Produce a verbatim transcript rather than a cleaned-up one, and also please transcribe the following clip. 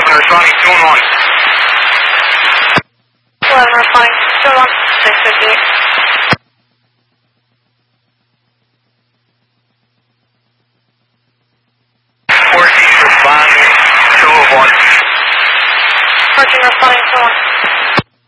responding two and one. eleven responding two and one. six fifty-eight. fourteen responding two of one. fourteen responding two and one.